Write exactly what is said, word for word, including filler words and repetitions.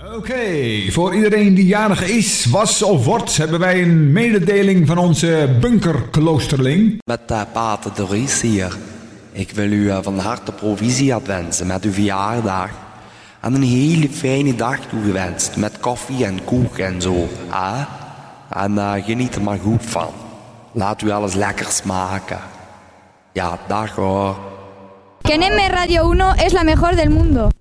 Oké, okay, voor iedereen die jarig is, was of wordt, hebben wij een mededeling van onze bunkerkloosterling. Met uh, pater Doris hier. Ik wil u uh, van harte proficiat wensen met uw verjaardag. En een hele fijne dag toegewenst, met koffie en koek en zo. Eh? En uh, geniet er maar goed van. Laat u alles lekker smaken. Ja, dag hoor. Que N M Radio uno es la mejor del mundo.